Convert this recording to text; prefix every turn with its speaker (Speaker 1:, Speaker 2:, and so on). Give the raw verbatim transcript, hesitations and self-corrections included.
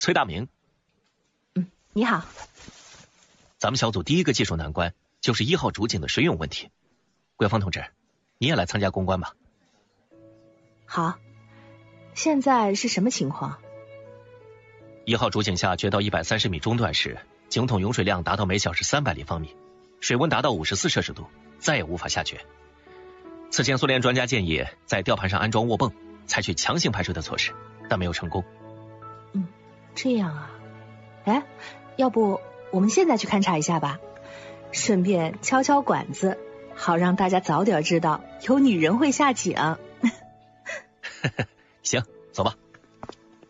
Speaker 1: 崔大明。
Speaker 2: 嗯，你好。
Speaker 1: 咱们小组第一个技术难关就是一号主井的水涌问题。桂芳同志，你也来参加攻关吧。
Speaker 2: 好。现在是什么情况？
Speaker 1: 一号主井下掘到一百三十米中段时，井筒涌水量达到每小时三百立方米，水温达到五十四摄氏度，再也无法下掘。此前苏联专家建议在吊盘上安装卧泵，采取强行排水的措施，但没有成功。
Speaker 2: 嗯，这样啊。哎，要不我们现在去勘察一下吧，顺便敲敲管子，好让大家早点知道有女人会下井。
Speaker 1: 行，走吧。